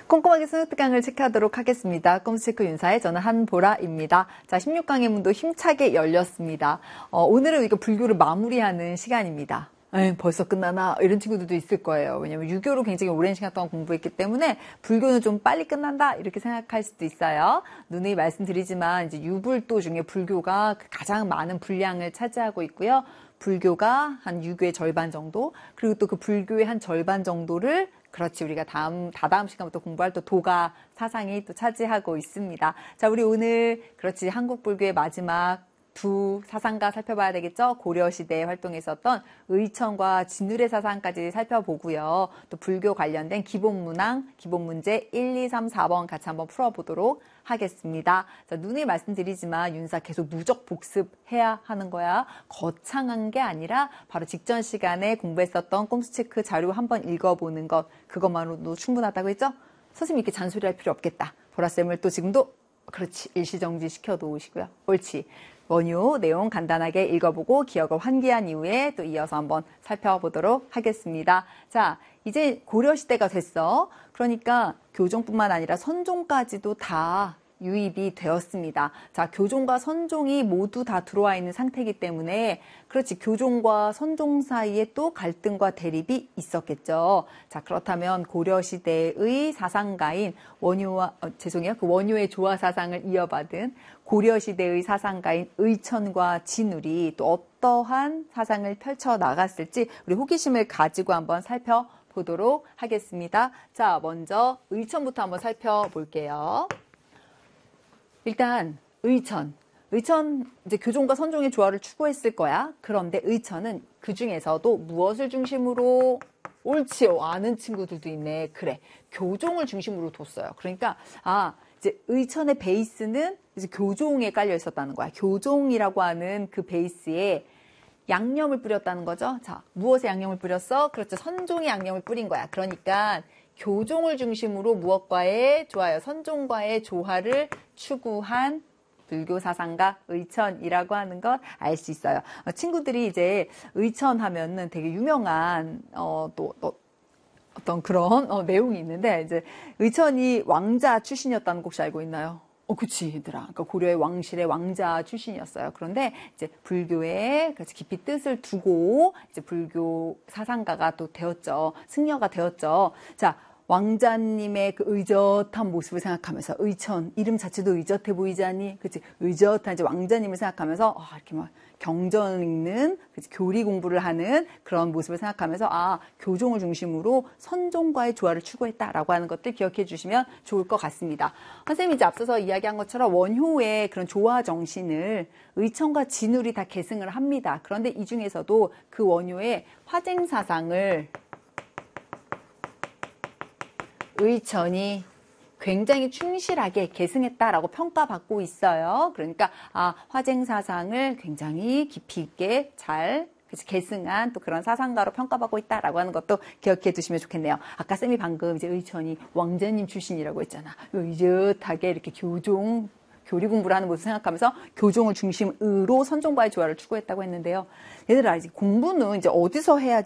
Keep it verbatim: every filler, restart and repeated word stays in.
꼼꼼하게 수능 특강을 체크하도록 하겠습니다. 꼼수체크 윤사의 저는 한보라입니다. 자, 십육 강의 문도 힘차게 열렸습니다. 어, 오늘은 이거 불교를 마무리하는 시간입니다. 에이, 벌써 끝나나? 이런 친구들도 있을 거예요. 왜냐면 유교로 굉장히 오랜 시간 동안 공부했기 때문에 불교는 좀 빨리 끝난다? 이렇게 생각할 수도 있어요. 누누이 말씀드리지만 이제 유불도 중에 불교가 가장 많은 분량을 차지하고 있고요. 불교가 한 유교의 절반 정도, 그리고 또 그 불교의 한 절반 정도를 그렇지 우리가 다음 다다음 시간부터 공부할 또 도가 사상이 또 차지하고 있습니다. 자, 우리 오늘 그렇지 한국 불교의 마지막 두 사상가 살펴봐야 되겠죠? 고려시대에 활동했었던 의천과 진울의 사상까지 살펴보고요. 또 불교 관련된 기본문항, 기본문제 일, 이, 삼, 사 번 같이 한번 풀어보도록 하겠습니다. 자, 누누이 말씀드리지만 윤사 계속 누적 복습해야 하는 거야. 거창한 게 아니라 바로 직전 시간에 공부했었던 꼼수체크 자료 한번 읽어보는 것, 그것만으로도 충분하다고 했죠? 선생님 이렇게 잔소리할 필요 없겠다. 보라쌤을 또 지금도 그렇지 일시정지 시켜놓으시고요. 옳지. 원유 내용 간단하게 읽어보고 기억을 환기한 이후에 또 이어서 한번 살펴보도록 하겠습니다. 자, 이제 고려시대가 됐어. 그러니까 교종뿐만 아니라 선종까지도 다 유입이 되었습니다. 자, 교종과 선종이 모두 다 들어와 있는 상태이기 때문에 그렇지 교종과 선종 사이에 또 갈등과 대립이 있었겠죠. 자, 그렇다면 고려시대의 사상가인 원효와 어, 죄송해요. 그 원효의 조화 사상을 이어받은 고려시대의 사상가인 의천과 진울이 또 어떠한 사상을 펼쳐 나갔을지 우리 호기심을 가지고 한번 살펴보도록 하겠습니다. 자, 먼저 의천부터 한번 살펴볼게요. 일단 의천, 의천 이제 교종과 선종의 조화를 추구했을 거야. 그런데 의천은 그 중에서도 무엇을 중심으로 옳지 아는 친구들도 있네. 그래, 교종을 중심으로 뒀어요. 그러니까 아 이제 의천의 베이스는 이제 교종에 깔려 있었다는 거야. 교종이라고 하는 그 베이스에 양념을 뿌렸다는 거죠. 자, 무엇에 양념을 뿌렸어? 그렇죠, 선종이 양념을 뿌린 거야. 그러니까 교종을 중심으로 무엇과의 조화요? 선종과의 조화를 추구한 불교 사상가 의천이라고 하는 것 알 수 있어요. 어, 친구들이 이제 의천 하면은 되게 유명한 어, 또, 또 어떤 그런 어, 내용이 있는데 이제 의천이 왕자 출신이었다는 거 혹시 알고 있나요? 어, 그치, 얘들아. 그러니까 고려의 왕실의 왕자 출신이었어요. 그런데 이제 불교에 그래서 깊이 뜻을 두고 이제 불교 사상가가 또 되었죠. 승려가 되었죠. 자, 왕자님의 그 의젓한 모습을 생각하면서 의천 이름 자체도 의젓해 보이지 않니? 그치? 의젓한 이제 왕자님을 생각하면서 아, 이렇게 막 경전 읽는 그치? 교리 공부를 하는 그런 모습을 생각하면서 아, 교종을 중심으로 선종과의 조화를 추구했다라고 하는 것들 기억해 주시면 좋을 것 같습니다. 선생님이 이제 앞서서 이야기한 것처럼 원효의 그런 조화 정신을 의천과 진울이 다 계승을 합니다. 그런데 이 중에서도 그 원효의 화쟁 사상을 의천이 굉장히 충실하게 계승했다라고 평가받고 있어요. 그러니까 아, 화쟁 사상을 굉장히 깊이 있게 잘 계승한 또 그런 사상가로 평가받고 있다라고 하는 것도 기억해 두시면 좋겠네요. 아까 쌤이 방금 이제 의천이 왕자님 출신이라고 했잖아. 의젓하게 이렇게 교종 교리 공부를 하는 모습을 생각하면서 교종을 중심으로 선종과의 조화를 추구했다고 했는데요. 얘들아, 이제 공부는 이제 어디서 해야지